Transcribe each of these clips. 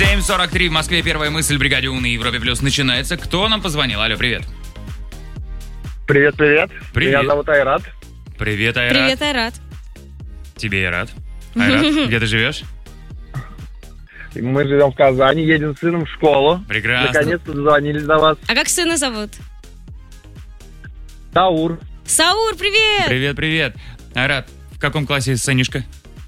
7:43 в Москве. Первая мысль бригаде У на Европе Плюс начинается. Кто нам позвонил? Алло, привет. Привет. Привет. Меня зовут Айрат. Привет, Айрат. Привет, Айрат. Тебе Айрат. Айрат, где ты живешь? Мы живем в Казани, едем с сыном в школу. Прекрасно. Наконец-то дозвонились до вас. А как сына зовут? Таур. Саур, привет! Привет. Айрат, в каком классе сынишка?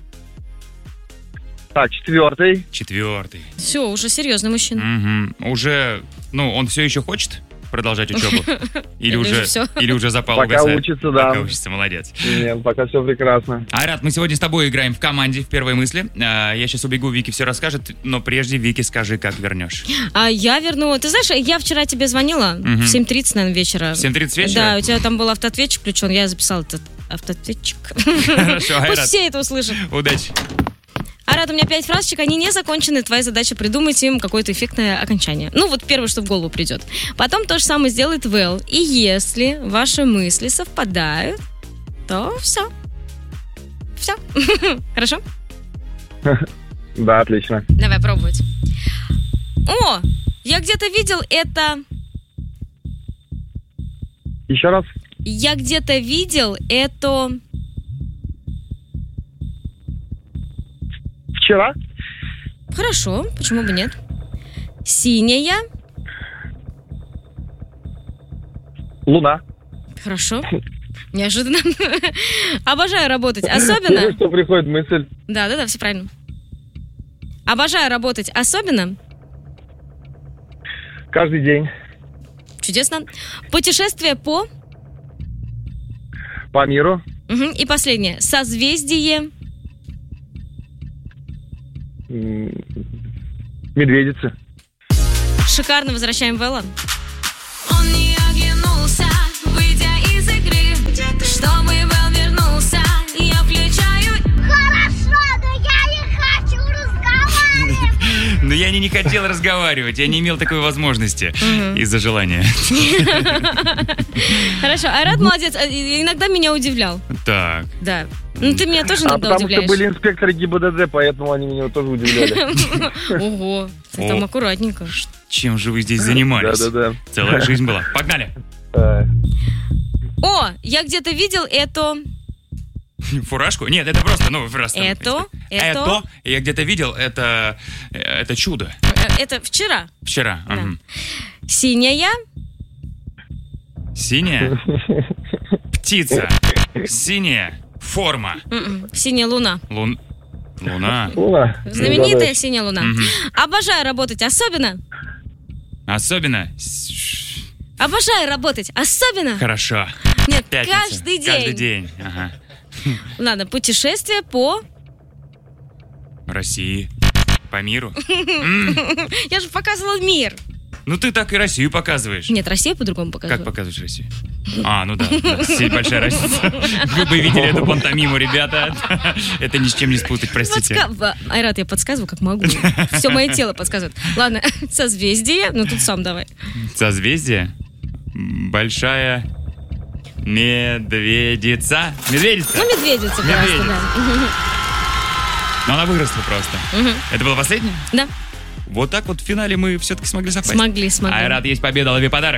Так, 4-й. 4-й. Все, уже серьезный мужчина. Угу. Уже, он все еще хочет продолжать учебу? Или уже запал Пока угасает? учится, да. Пока учится, молодец. Нет, пока все прекрасно. Айрат, мы сегодня с тобой играем в команде в первой мысли. Я сейчас убегу, Вики все расскажет, но прежде, Вики, скажи, как вернешь. А я верну... Ты знаешь, я вчера тебе звонила в 7:30, наверное, вечера. В 7:30 вечера? Да, у тебя там был автоответчик включен, я записала этот автоответчик. Хорошо, Айрат. Пусть все это услышат. Удачи. Айрат, у меня 5 фразочек, они не закончены. Твоя задача придумать им какое-то эффектное окончание. Ну, вот первое, что в голову придет. Потом то же самое сделает Вэл. И если ваши мысли совпадают, то все. Все. Хорошо? Да, отлично. Давай пробовать. О, я где-то видел это... Еще раз. Я где-то видел это... Вчера. Хорошо, почему бы нет? Синяя. Луна. Хорошо. Неожиданно. Обожаю работать. Особенно... Первое, что приходит мысль. Да, все правильно. Обожаю работать. Особенно... Каждый день. Чудесно. Путешествие по... По миру. Угу. И последнее. Созвездие... Медведицы. Шикарно, возвращаем Вэлла. Он не оглянулся, выйдя из игры. Чтобы Вэл вернулся, я включаю. Хорошо, но я не хочу разговаривать. Но я не хотел разговаривать, я не имел такой возможности из-за желания. Хорошо, Айрат молодец. Иногда меня удивлял. Так. Да. Ну, ты меня тоже иногда потому удивляешь. что были инспекторы ГИБДД, поэтому они меня тоже удивляли. Ого, ты там аккуратненько. Чем же вы здесь занимались? Да. Целая жизнь была. Погнали. О, я где-то видел это... Фуражку? Нет, это просто, просто. Это. Я где-то видел, это чудо. Это вчера. Вчера. Да. Мгм. Синяя. Синяя? Птица. Синяя. Форма. Синяя луна. Луна. Луна. Знаменитая синяя луна. Обожаю работать. Особенно. Особенно. Обожаю работать. Особенно. Хорошо. Нет, Пятница. каждый день. Каждый день. Ага. Ладно, путешествие по... России. По миру. Я же показывала мир. Ну ты так и Россию показываешь. Нет, Россия по-другому показывает. Как показываешь Россию? Ну да. Большая разница. Вы бы видели эту пантомиму, ребята. Это ни с чем не спутать, простите. Айрат, я подсказываю, как могу. Все мое тело подсказывает. Ладно, созвездие. Ну тут сам давай. Созвездие? Большая медведица. Медведица. Ну, медведица просто, да. Но она выросла просто. Это было последнее? Да. Вот так вот в финале мы все-таки смогли совпасть. Смогли. Айрат, есть победа, лови подарок.